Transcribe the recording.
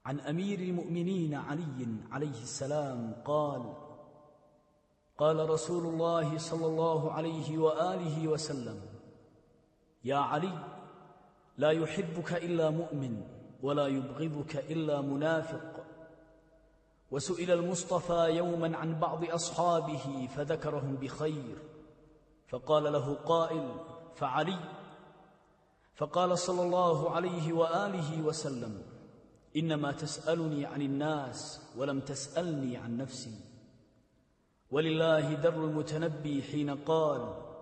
عن أمير المؤمنين علي عليه السلام قال: قال رسول الله صلى الله عليه وآله وسلم: يا علي، لا يحبك إلا مؤمن ولا يبغضك إلا منافق. وسئل المصطفى يوما عن بعض أصحابه فذكرهم بخير، فقال له قائل: فعلي؟ فقال صلى الله عليه وآله وسلم: إنما تسألني عن الناس ولم تسألني عن نفسي. ولله در المتنبي حين قال: